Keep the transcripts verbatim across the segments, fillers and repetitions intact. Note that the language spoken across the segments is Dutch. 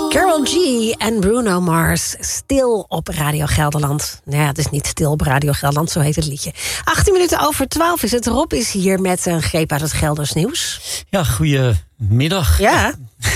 Karol G en Bruno Mars, Stil op Radio Gelderland. Nou ja, het is niet Stil op Radio Gelderland, zo heet het liedje. achttien minuten over twaalf is het. Rob is hier met een greep uit het Gelders nieuws. Ja, goedemiddag. Ja.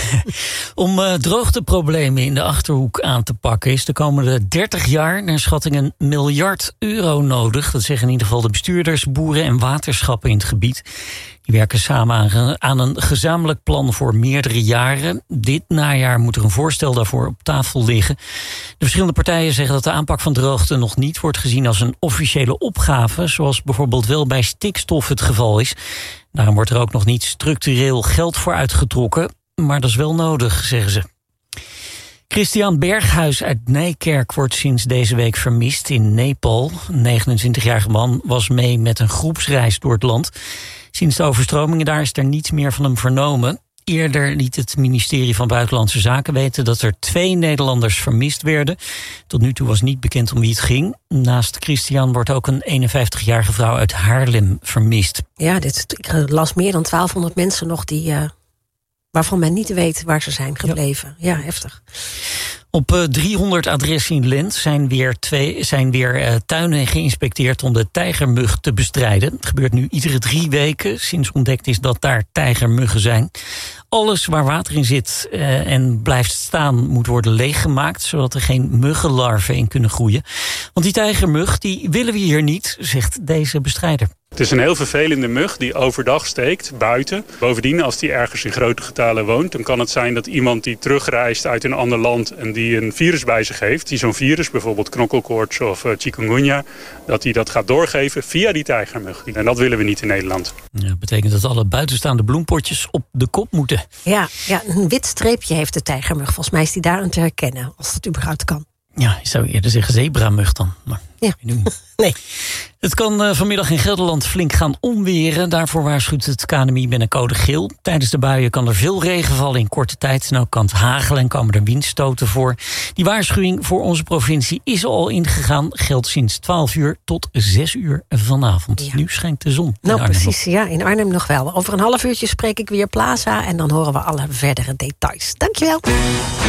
Om uh, droogteproblemen in de Achterhoek aan te pakken is de komende dertig jaar naar schatting een miljard euro nodig. Dat zeggen in ieder geval de bestuurders, boeren en waterschappen in het gebied. Die werken samen aan, aan een gezamenlijk plan voor meerdere jaren. Dit najaar moet er een voorstel daarvoor op tafel liggen. De verschillende partijen zeggen dat de aanpak van droogte nog niet wordt gezien als een officiële opgave, zoals bijvoorbeeld wel bij stikstof het geval is. Daarom wordt er ook nog niet structureel geld voor uitgetrokken. Maar dat is wel nodig, zeggen ze. Christian Berghuis uit Nijkerk wordt sinds deze week vermist in Nepal. Een negenentwintigjarige man was mee met een groepsreis door het land. Sinds de overstromingen daar is er niets meer van hem vernomen. Eerder liet het ministerie van Buitenlandse Zaken weten dat er twee Nederlanders vermist werden. Tot nu toe was niet bekend om wie het ging. Naast Christian wordt ook een eenenvijftigjarige vrouw uit Haarlem vermist. Ja, dit, ik las meer dan twaalfhonderd mensen nog die, uh, waarvan men niet weet waar ze zijn gebleven. Ja, ja, heftig. Op uh, driehonderd adressen in Lent zijn weer, twee, zijn weer uh, tuinen geïnspecteerd om de tijgermug te bestrijden. Het gebeurt nu iedere drie weken sinds ontdekt is dat daar tijgermuggen zijn. Alles waar water in zit uh, en blijft staan moet worden leeggemaakt, zodat er geen muggenlarven in kunnen groeien. Want die tijgermug die willen we hier niet, zegt deze bestrijder. Het is een heel vervelende mug die overdag steekt, buiten. Bovendien, als die ergens in grote getalen woont, dan kan het zijn dat iemand die terugreist uit een ander land en die een virus bij zich heeft, die zo'n virus, bijvoorbeeld knokkelkoorts of uh, chikungunya, dat hij dat gaat doorgeven via die tijgermug. En dat willen we niet in Nederland. Ja, dat betekent dat alle buitenstaande bloempotjes op de kop moeten. Ja, ja, een wit streepje heeft de tijgermug. Volgens mij is die daar aan te herkennen, als dat überhaupt kan. Ja, ik zou eerder zeggen zebramug dan. Maar ja. Nee. Het kan uh, vanmiddag in Gelderland flink gaan onweren. Daarvoor waarschuwt het K N M I met een code geel. Tijdens de buien kan er veel regen vallen in korte tijd. En ook kan het hagelen en komen er windstoten voor. Die waarschuwing voor onze provincie is al ingegaan. Geldt sinds twaalf uur tot zes uur vanavond. Ja. Nu schijnt de zon. Nou precies, nog. Ja, in Arnhem nog wel. Over een half uurtje spreek ik weer Plaza en dan horen we alle verdere details. Dankjewel.